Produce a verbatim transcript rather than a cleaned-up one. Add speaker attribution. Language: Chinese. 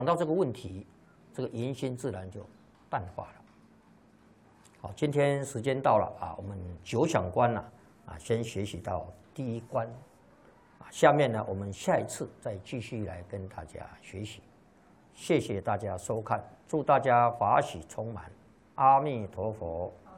Speaker 1: 想到这个问题，这个疑心自然就淡化了。好，今天时间到了啊，我们九想观呢啊，先学习到第一关啊，下面呢我们下一次再继续来跟大家学习。谢谢大家收看，祝大家法喜充满，阿弥陀佛。